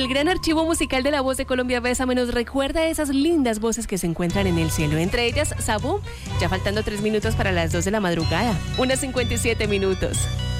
El gran archivo musical de La Voz de Colombia Bésame nos recuerda esas lindas voces que se encuentran en el cielo. Entre ellas, Sabú, ya faltando 3 minutos para las 2 de la madrugada. 1:57 minutos.